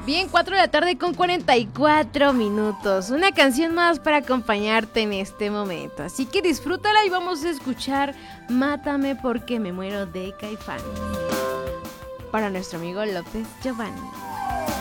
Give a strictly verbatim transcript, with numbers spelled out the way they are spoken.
Bien, cuatro de la tarde con cuarenta y cuatro minutos. Una canción más para acompañarte en este momento. Así que disfrútala y vamos a escuchar Mátame porque me muero de Caifanes. Para nuestro amigo López Giovanni.